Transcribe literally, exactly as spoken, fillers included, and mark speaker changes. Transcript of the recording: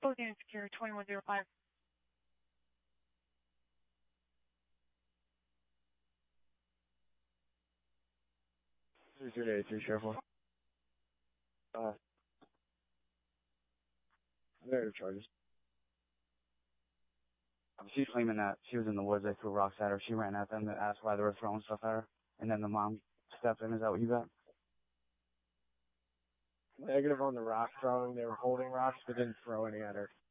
Speaker 1: Closing and secure twenty-one oh five.
Speaker 2: three zero eight three, Sheriff. Uh, Narrative charges. She's claiming that she was in the woods, they threw rocks at her. She ran at them and asked why they were throwing stuff at her. And then the mom stepped in. Is that what you got?
Speaker 3: Negative on the rock throwing. They were holding rocks, but didn't throw any at her.